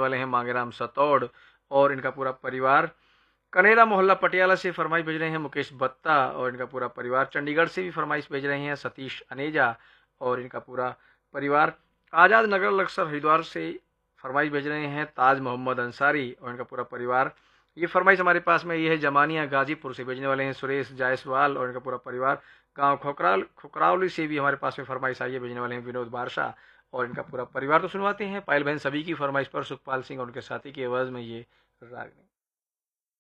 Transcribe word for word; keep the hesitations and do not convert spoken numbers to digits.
वाले हैं मांगेराम सतौड़ और इनका पूरा परिवार। कनेरा मोहल्ला पटियाला से फरमाइश भेज रहे हैं मुकेश बत्ता और इनका पूरा परिवार। चंडीगढ़ से भी फरमाइश भेज रहे हैं सतीश अनेजा और इनका पूरा परिवार। आज़ाद नगर लक्सर हरिद्वार से फरमाइश भेज रहे हैं ताज मोहम्मद अंसारी और इनका पूरा परिवार। ये फरमाइश हमारे पास में ये है जमानिया गाजीपुर से भेजने वाले हैं सुरेश जायसवाल और इनका पूरा परिवार। गांव खोकराल खोकरावली से भी हमारे पास में फरमाइश आई है, भेजने वाले हैं विनोद बारशा और इनका पूरा परिवार। तो सुनवाते हैं पायल बहन सभी की फरमाइश पर सुखपाल सिंह और उनके साथी की आवाज़ में ये राग।